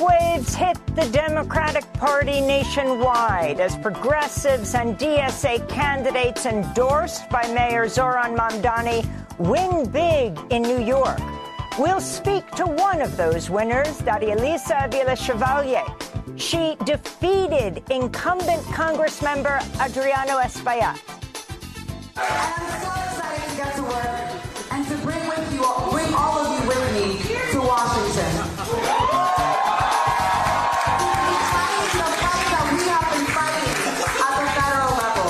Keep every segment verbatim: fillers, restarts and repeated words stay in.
Shockwaves hit the Democratic Party nationwide as progressives and D S A candidates endorsed by Mayor Zohran Mamdani win big in New York. We'll speak to one of those winners, Darialisa Avila-Chevalier. She defeated incumbent Congressmember Adriano Espaillat. I'm so excited to get to work and to bring with you, bring all of you with me to Washington. The fight that we have been fighting at the federal level.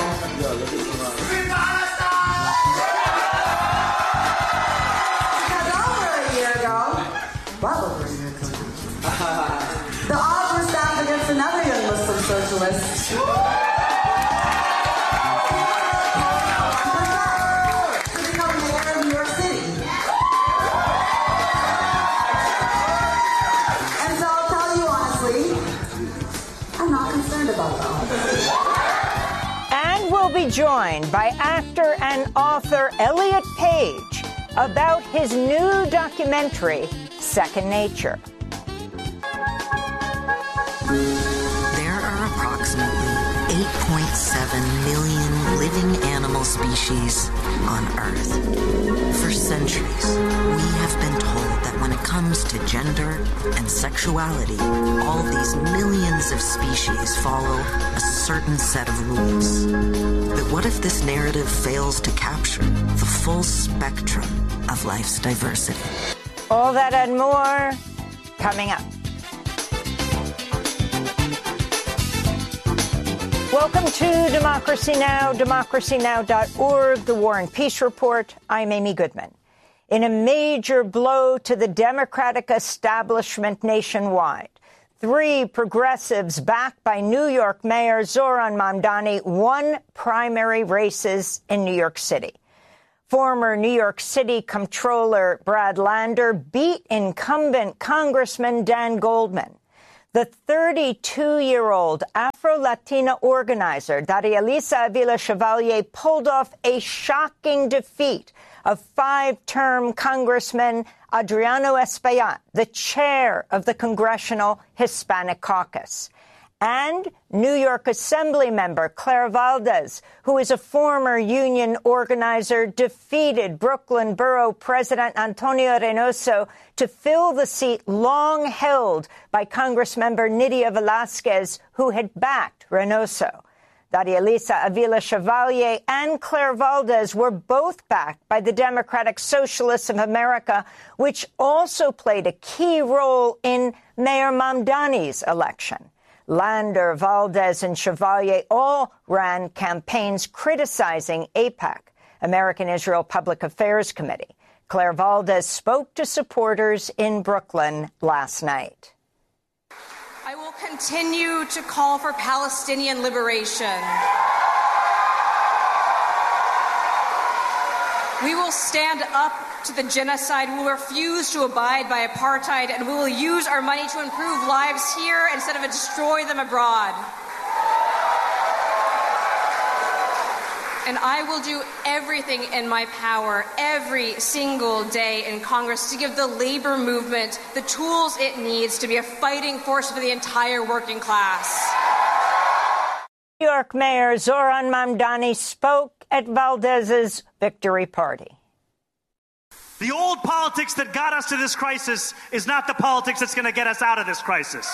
Because over a year ago, well over a year ago, the odds were stacked against another young Muslim socialist. And we'll be joined by actor and author Elliot Page about his new documentary, Second Nature. There are approximately eight point seven million living animal species on Earth. For centuries, we have been told that when it comes to gender and sexuality, all these millions of species follow a certain set of rules. But what if this narrative fails to capture the full spectrum of life's diversity? All that and more coming up. Welcome to Democracy Now!, democracy now dot org, the War and Peace Report. I'm Amy Goodman. In a major blow to the Democratic establishment nationwide, three progressives backed by New York Mayor Zohran Mamdani won primary races in New York City. Former New York City Comptroller Brad Lander beat incumbent Congressman Dan Goldman. The thirty-two-year-old Afro-Latina organizer Darialisa Avila-Chevalier pulled off a shocking defeat of five-term Congressman Adriano Espaillat, the chair of the Congressional Hispanic Caucus. And New York Assembly member Claire Valdez, who is a former union organizer, defeated Brooklyn Borough President Antonio Reynoso to fill the seat long held by Congressmember Nydia Velázquez, who had backed Reynoso. Darialisa Avila-Chevalier and Claire Valdez were both backed by the Democratic Socialists of America, which also played a key role in Mayor Mamdani's election. Lander, Valdez, and Chevalier all ran campaigns criticizing AIPAC, American Israel Public Affairs Committee. Claire Valdez spoke to supporters in Brooklyn last night. I will continue to call for Palestinian liberation. We will stand up to the genocide. We will refuse to abide by apartheid, and we will use our money to improve lives here instead of destroy them abroad. And I will do everything in my power every single day in Congress to give the labor movement the tools it needs to be a fighting force for the entire working class. New York Mayor Zohran Mamdani spoke at Valdez's victory party. The old politics that got us to this crisis is not the politics that's going to get us out of this crisis.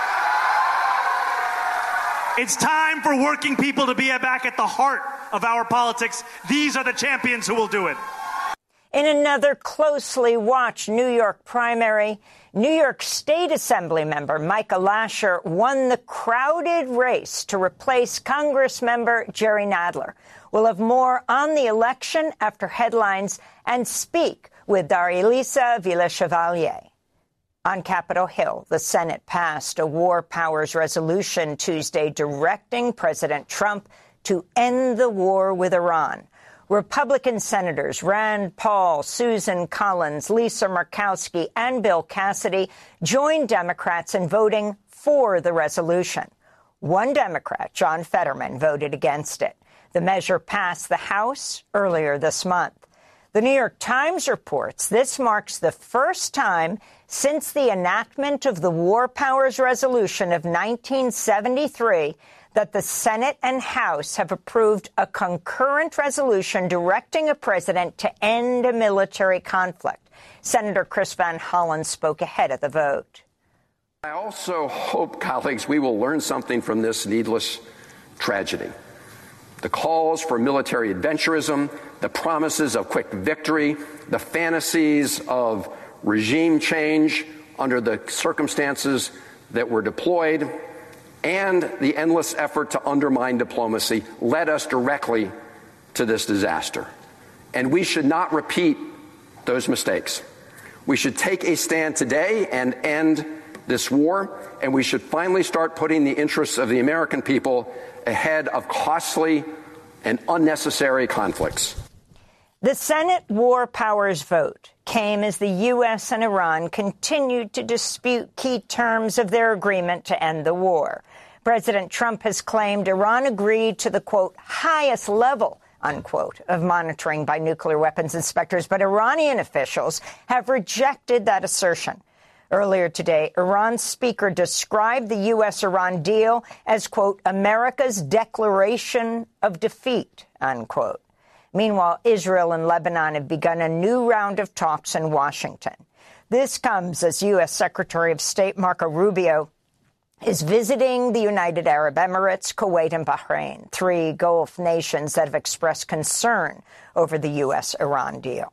It's time for working people to be back at the heart of our politics. These are the champions who will do it. In another closely watched New York primary, New York State Assembly member Michael Lasher won the crowded race to replace Congressmember Jerry Nadler. We'll have more on the election after headlines and speak with Darialisa Avila-Chevalier. On Capitol Hill, the Senate passed a war powers resolution Tuesday directing President Trump to end the war with Iran. Republican Senators Rand Paul, Susan Collins, Lisa Murkowski, and Bill Cassidy joined Democrats in voting for the resolution. One Democrat, John Fetterman, voted against it. The measure passed the House earlier this month. The New York Times reports this marks the first time since the enactment of the War Powers Resolution of nineteen seventy-three that the Senate and House have approved a concurrent resolution directing a president to end a military conflict. Senator Chris Van Hollen spoke ahead of the vote. I also hope, colleagues, we will learn something from this needless tragedy. The calls for military adventurism, the promises of quick victory, the fantasies of regime change under the circumstances that were deployed, and the endless effort to undermine diplomacy led us directly to this disaster. And we should not repeat those mistakes. We should take a stand today and end this war, and we should finally start putting the interests of the American people ahead of costly and unnecessary conflicts. The Senate War Powers vote came as the U S and Iran continued to dispute key terms of their agreement to end the war. President Trump has claimed Iran agreed to the, quote, highest level, unquote, of monitoring by nuclear weapons inspectors, but Iranian officials have rejected that assertion. Earlier today, Iran's speaker described the U S Iran deal as, quote, America's declaration of defeat, unquote. Meanwhile, Israel and Lebanon have begun a new round of talks in Washington. This comes as U S Secretary of State Marco Rubio is visiting the United Arab Emirates, Kuwait, and Bahrain, three Gulf nations that have expressed concern over the U S Iran deal.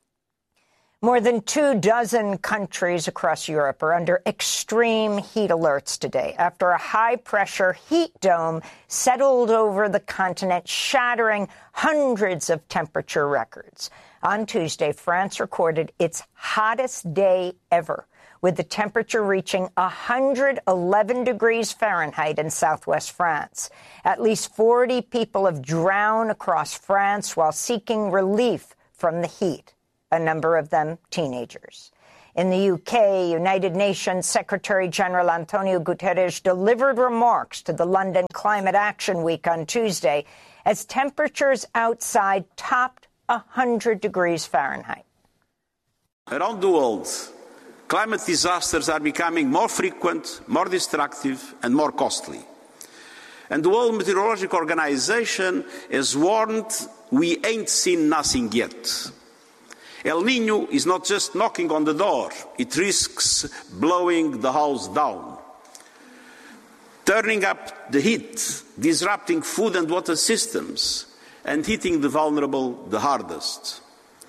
More than two dozen countries across Europe are under extreme heat alerts today after a high-pressure heat dome settled over the continent, shattering hundreds of temperature records. On Tuesday, France recorded its hottest day ever, with the temperature reaching one hundred eleven degrees Fahrenheit in southwest France. At least forty people have drowned across France while seeking relief from the heat, a number of them teenagers. In the U K, United Nations Secretary-General Antonio Guterres delivered remarks to the London Climate Action Week on Tuesday as temperatures outside topped one hundred degrees Fahrenheit. Around the world, climate disasters are becoming more frequent, more destructive, and more costly. And the World Meteorological Organization has warned we ain't seen nothing yet. El Niño is not just knocking on the door, it risks blowing the house down, turning up the heat, disrupting food and water systems, and hitting the vulnerable the hardest.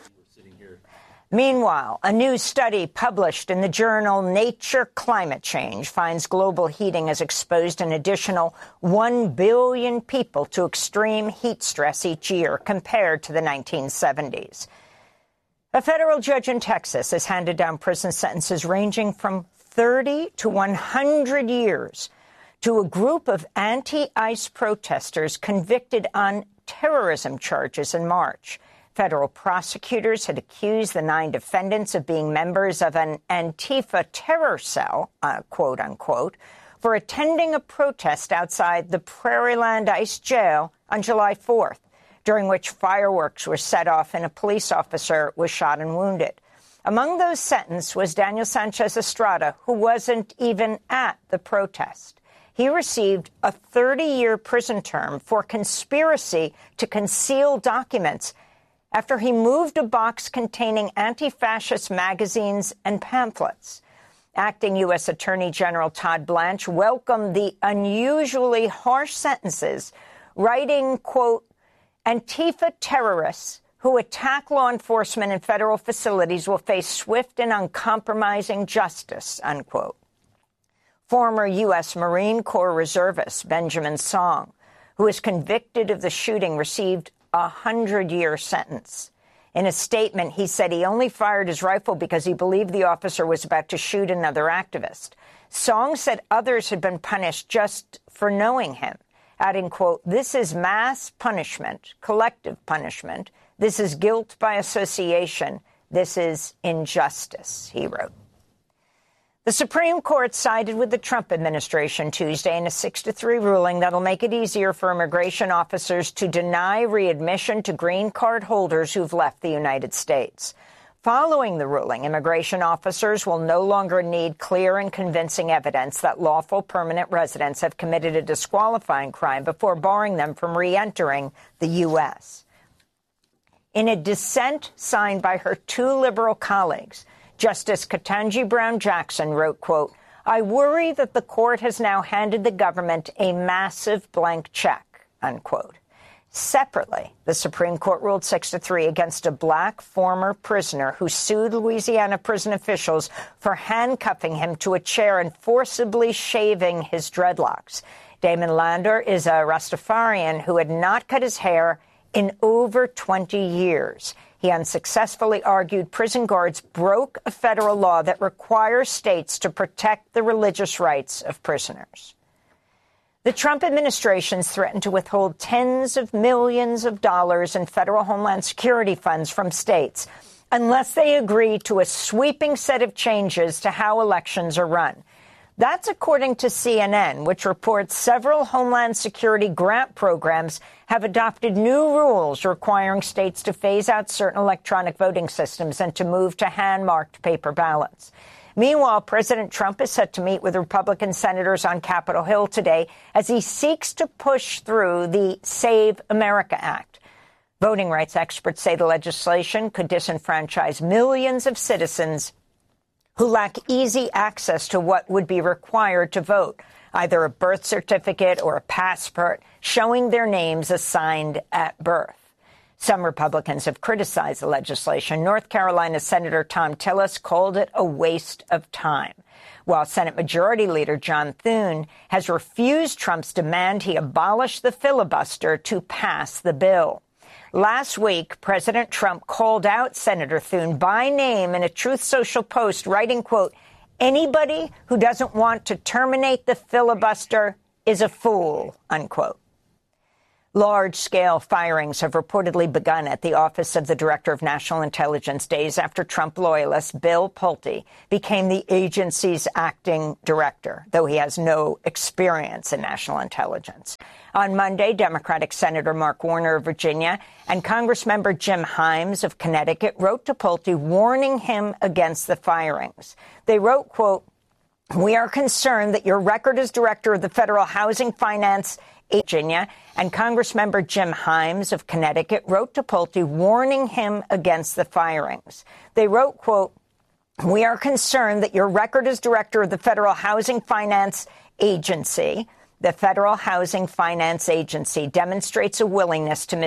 Meanwhile, a new study published in the journal Nature Climate Change finds global heating has exposed an additional one billion people to extreme heat stress each year compared to the nineteen seventies. A federal judge in Texas has handed down prison sentences ranging from thirty to one hundred years to a group of anti-ICE protesters convicted on terrorism charges in March. Federal prosecutors had accused the nine defendants of being members of an Antifa terror cell, uh, quote unquote, for attending a protest outside the Prairieland ICE jail on July fourth. During which fireworks were set off and a police officer was shot and wounded. Among those sentenced was Daniel Sanchez Estrada, who wasn't even at the protest. He received a thirty-year prison term for conspiracy to conceal documents after he moved a box containing anti-fascist magazines and pamphlets. Acting U S Attorney General Todd Blanche welcomed the unusually harsh sentences, writing, quote, Antifa terrorists who attack law enforcement and federal facilities will face swift and uncompromising justice, unquote. Former U S Marine Corps reservist Benjamin Song, who was convicted of the shooting, received a hundred-year sentence. In a statement, he said he only fired his rifle because he believed the officer was about to shoot another activist. Song said others had been punished just for knowing him, adding, quote, this is mass punishment, collective punishment. This is guilt by association. This is injustice, he wrote. The Supreme Court sided with the Trump administration Tuesday in a six to three ruling that'll make it easier for immigration officers to deny readmission to green card holders who've left the United States. Following the ruling, immigration officers will no longer need clear and convincing evidence that lawful permanent residents have committed a disqualifying crime before barring them from re-entering the U S. In a dissent signed by her two liberal colleagues, Justice Ketanji Brown Jackson wrote, quote, "I worry that the court has now handed the government a massive blank check," unquote. Separately, the Supreme Court ruled six to three against a black former prisoner who sued Louisiana prison officials for handcuffing him to a chair and forcibly shaving his dreadlocks. Damon Lander is a Rastafarian who had not cut his hair in over twenty years. He unsuccessfully argued prison guards broke a federal law that requires states to protect the religious rights of prisoners. The Trump administration's threatened to withhold tens of millions of dollars in federal Homeland Security funds from states unless they agree to a sweeping set of changes to how elections are run. That's according to C N N, which reports several Homeland Security grant programs have adopted new rules requiring states to phase out certain electronic voting systems and to move to hand-marked paper ballots. Meanwhile, President Trump is set to meet with Republican senators on Capitol Hill today as he seeks to push through the Save America Act. Voting rights experts say the legislation could disenfranchise millions of citizens who lack easy access to what would be required to vote, either a birth certificate or a passport showing their names assigned at birth. Some Republicans have criticized the legislation. North Carolina Senator Thom Tillis called it a waste of time, while Senate Majority Leader John Thune has refused Trump's demand he abolish the filibuster to pass the bill. Last week, President Trump called out Senator Thune by name in a Truth Social post, writing, quote, "Anybody who doesn't want to terminate the filibuster is a fool," unquote. Large-scale firings have reportedly begun at the Office of the Director of National Intelligence days after Trump loyalist Bill Pulte became the agency's acting director, though he has no experience in national intelligence. On Monday, Democratic Senator Mark Warner of Virginia and Congressmember Jim Himes of Connecticut wrote to Pulte warning him against the firings. They wrote, quote, "We are concerned that your record as director of the Federal Housing Finance Virginia and Congressmember Jim Himes of Connecticut wrote to Pulte warning him against the firings. They wrote, quote, "We are concerned that your record as director of the Federal Housing Finance Agency, the Federal Housing Finance Agency demonstrates a willingness to